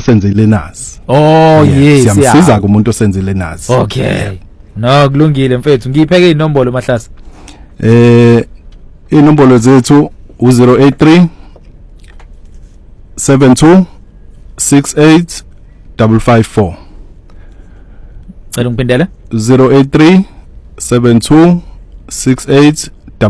osenze learners. Oh yes, siyamsiza kumuntu osenze learners. Okay. No kulungile mfethu ngiyipheke inombolo Mahlasa. Inombolo zethu u083 72 68 554. Cela ngiphendele 083 72 68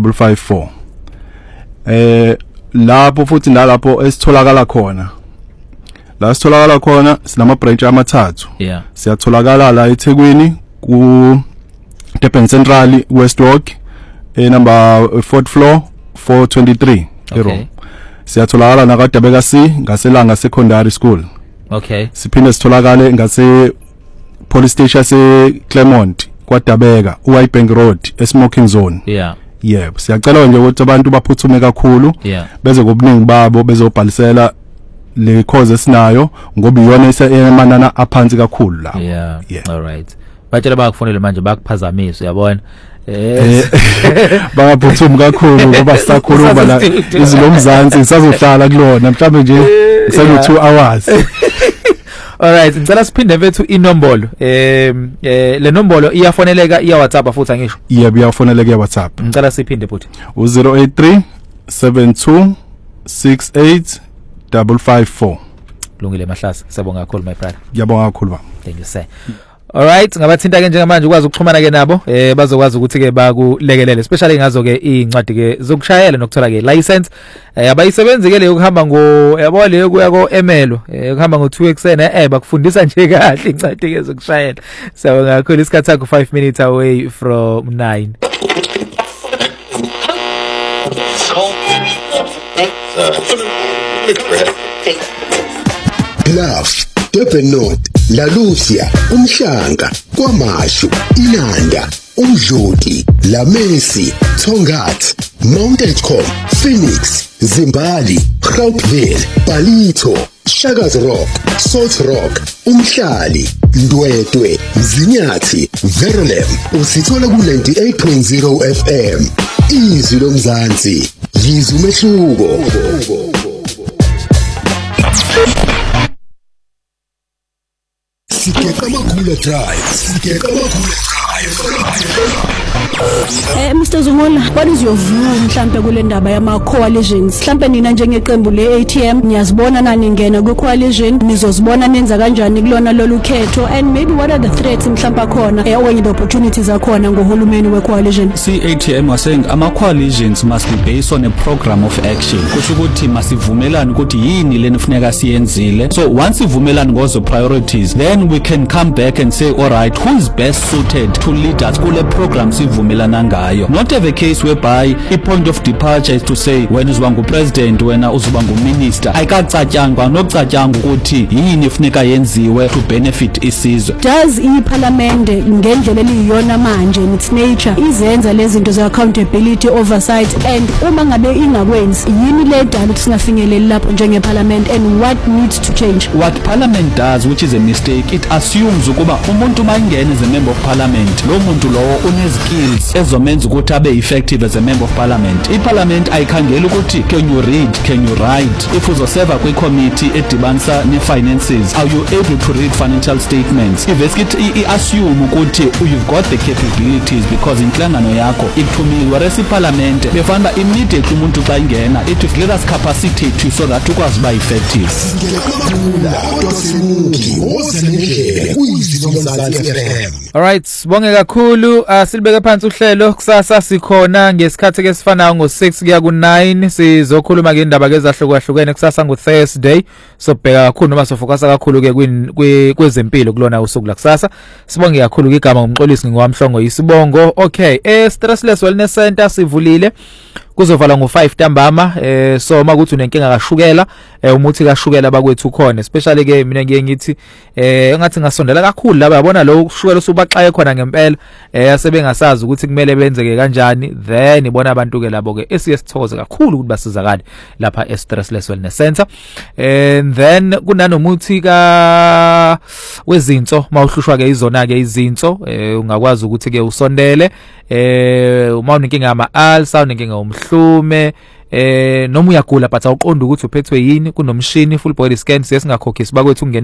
554. Lapho futhi nalapho esitholakala khona. La sitholakala khona sinama branch amathathu. Yeah. Siyatholakala la eThekwini ku Durban Central West Rock number 4th floor 423 Okay. Siyatholakala nakadabeka C ngaselanga secondary school. Okay. Siphinde sitholakale ngase police station se Claremont kwaDabeka uWhitebank Road eSmoking Zone. Yeah. Yebo, siyacela nje ukuthi abantu baphuthume kakhulu beze ngobuningi babo bezobhalisela le cause esinayo ngoba iyona esemanana aphansi kakhulu la. Yeah. All right. Batshela bakufonele manje bakuphazamisa uyabona. Bangaphuthumi kakhulu ngoba sisakhuluma la izilomzansi sisazohlala kulona mhlawumbe nje sele 2 hours. All right, ngicela siphinde mfethu inombolo. Le nombolo iyafoneleka iya WhatsApp futhi angisho. Yebo, iyafoneleka ya WhatsApp. Ngicela siphinde futhi. U083 72 68 554. Lungile Mahlasa, siyabonga kakhulu my brother. Ngiyabonga kakhulu ba. Thank you sir. All right, ngabathinta ke njengamanje ukwazi ukuxhumana ke nabo bazokwazi ukuthi ke bakulekelele especially ngazo ke incwadi ke zokushayela nokuthola ke license abayisebenzi ke leyo kuhamba ngo yabo leyo kuya ko Emelo kuhamba ngo2 eksene bakufundisa nje kahle incwadi ke zokushayela. So ngakhona isikhathi sakho 5 minutes away from 9. Love Durban North, La Lucia, Umhlanga, KwaMashu, Inanda, Umdloti, La Messi, Tongat, Mount Edgecombe, Phoenix, Zimbali, Gauteville, Palito, Shaka's Rock, Salt Rock, Umhlali, Ndwedwe, Mzinyathi, Verulam, usithola ku 98.0 FM. Izwi lomzansi, yizwi umehluko. Sikeka Makula Drive. Mr. Zungola, what is your view mhlambe kule ndaba yama coalitions? Mhlambe nina njengeqembu le-ATM niyazibona nani ngena ku coalition, nizozibona nenza kanjani kulona lolu khetho, and maybe what are the threats mhlambe khona okwenye the opportunities akhona ngohulumeni we coalition? ATM was saying ama coalitions must be based on a program of action. Kusho ukuthi masivumelana ukuthi yini leni kufuneka siyenzile. So once ivumelana ngozo priorities, then we can come back and say all right, who is best suited to lead us kule program sivumelana ngayo. Not have a case whereby a point of departure is to say when uzoba ngupresident wena uzoba nguminister ayikacatyangwa nokucatyanga ukuthi yini efuneka yenziwe to benefit isizwe. Does iParliament ngendlela eliyona manje in its nature izenza lezi zinto ze accountability oversight, and uma ngabe ingakwenzi yini le dala ukuthi singafinyeleli lapho njengeParliament, and what needs to change? What Parliament does, which is a mistake, it assumes ukuba umuntu mangena as a member of Parliament lo muntu lowo unezikills ezomenza ukuthi abe effective as a member of Parliament. iParliament ayikhangela ukuthi can you read, can you write. If uzoserva kwi-committee edibanisa ne-finances, are you able to read financial statements? Ivesikithi i-assume ukuthi you've got the capabilities because inhlangano yakho ikuthumile. Whereas iParliament befanda immediately umuntu xa ingena it let us capacitate you so that ukwazi uba effective. All right, bonge kakhulu. Silibeke phansi uhlelo kusasa sikhona ngesikhathi ke sifanayo ngo6 kuya ku9 sizokhuluma ke indaba ke ezahlukahlukene kusasa ngoThursday. Sobheka kakhulu noma sofocusa kakhulu ke kwezempilo kulona usuku la kusasa. Sibonge kakhulu ke igama ngomxolisi ngowamhlongo isibongo. Okay, Stressless Wellness Center sivulile kuzovala ngo5 ntambama. So makuthi unenkinga kashukela umuthi kashukela bakwethu khona, especially ke mina ngiye ngithi engathi ngasondela kakhulu laba yabona lo ushukela usubaxaye khona ngempela asebengasazi ukuthi kumele benzeke kanjani, then ibona abantu ke labo ke esiyesithokoze kakhulu ukuthi basizakale lapha eStressless Wellness Center. And then kunanomuthi ka wezinso mawuhlushwa ke izona ke izinso ungakwazi ukuthi ke usondele uma unenkinga ama ulcer, unenkinga umhlume noma uyagula but awuqonda ukuthi uphethwe yini, kunomshini full body scan siyesingakhokhisi bakwethu ungene